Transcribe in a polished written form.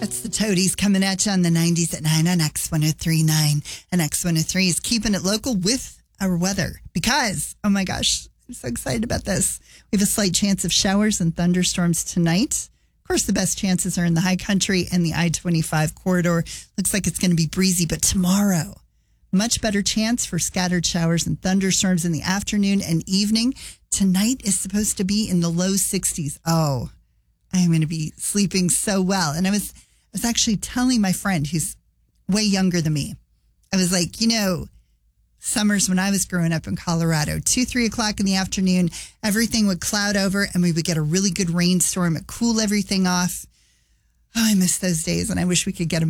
That's the Toadies coming at you on the 90s at 9 on X1039. And X103 is keeping it local with our weather because, oh my gosh, I'm so excited about this. We have a slight chance of showers and thunderstorms tonight. Of course, the best chances are in the high country and the I-25 corridor. Looks like it's going to be breezy, but tomorrow, much better chance for scattered showers and thunderstorms in the afternoon and evening. Tonight is supposed to be in the low 60s. Oh, I'm going to be sleeping so well. And I was actually telling my friend who's way younger than me. I was like, summers when I was growing up in Colorado, 2-3 o'clock in the afternoon, everything would cloud over and we would get a really good rainstorm. It cool everything off. Oh, I miss those days and I wish we could get them